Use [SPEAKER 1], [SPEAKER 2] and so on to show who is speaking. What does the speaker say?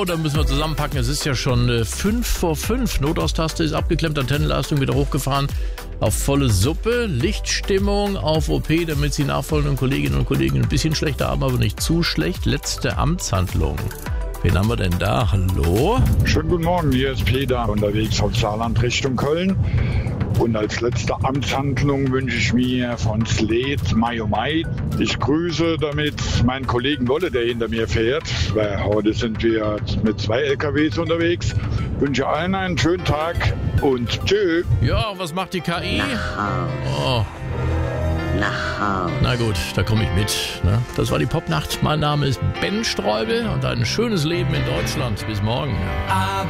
[SPEAKER 1] So, dann müssen wir zusammenpacken. Es ist ja schon 5 vor 5. Notaustaste ist abgeklemmt, Antennenleistung wieder hochgefahren. Auf volle Suppe, Lichtstimmung auf OP, damit Sie nachfolgenden Kolleginnen und Kollegen ein bisschen schlechter haben, aber nicht zu schlecht. Letzte Amtshandlung. Wen haben wir denn da? Hallo?
[SPEAKER 2] Schönen guten Morgen, hier ist Peter, unterwegs vom Saarland Richtung Köln. Und als letzte Amtshandlung wünsche ich mir von Sled Mai. Ich grüße damit meinen Kollegen Wolle, der hinter mir fährt, weil heute sind wir mit 2 LKWs unterwegs. Wünsche allen einen schönen Tag und tschö.
[SPEAKER 1] Ja, was macht die KI? Oh. Na gut, da komme ich mit. Ne? Das war die Popnacht. Mein Name ist Ben Streubel und ein schönes Leben in Deutschland. Bis morgen.